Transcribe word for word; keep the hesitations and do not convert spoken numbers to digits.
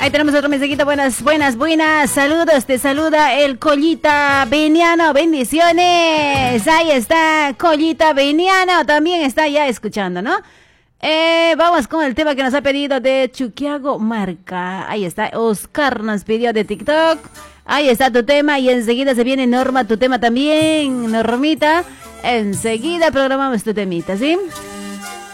Ahí tenemos otro mensajito. Buenas, buenas, buenas. Saludos, te saluda el Collita Beniano. Bendiciones. Ahí está, Collita Beniano. También está ya escuchando, ¿no? Eh, vamos con el tema que nos ha pedido de Chuquiago Marca. Ahí está, Oscar nos pidió de TikTok. Ahí está tu tema y enseguida se viene Norma, tu tema también, Normita. Enseguida programamos tu temita, ¿sí?